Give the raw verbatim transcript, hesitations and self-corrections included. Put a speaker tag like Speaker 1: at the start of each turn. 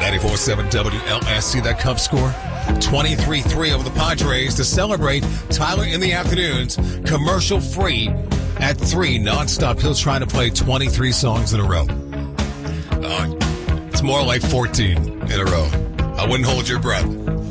Speaker 1: ninety-four point seven W L S C, that Cubs score. twenty-three three over the Padres to celebrate. Tyler in the afternoons, commercial free at three, nonstop. He'll try to play twenty-three songs in a row. Uh, it's more like fourteen in a row. I wouldn't hold your breath.